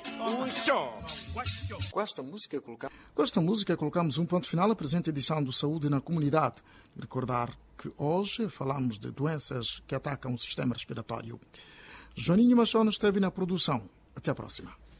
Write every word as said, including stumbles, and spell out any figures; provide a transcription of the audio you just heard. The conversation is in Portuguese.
Com esta música colocamos... Com esta música colocamos um ponto final à presente edição do Saúde na Comunidade. E recordar que hoje falamos de doenças que atacam o sistema respiratório. Joaninho Machona esteve na produção. Até a próxima.